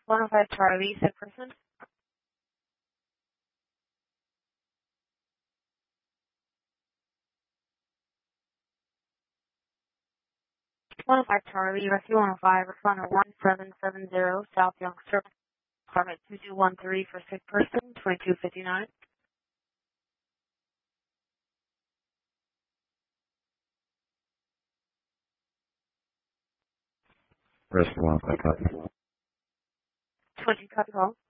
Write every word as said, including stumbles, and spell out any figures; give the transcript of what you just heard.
one oh five Charlie, sick person. one oh five Charlie, rescue one oh five, responder one seven seven zero, South Young Circle, apartment two two one three for sick person, twenty-two fifty-nine. Rescue one oh five copy. twenty copy call.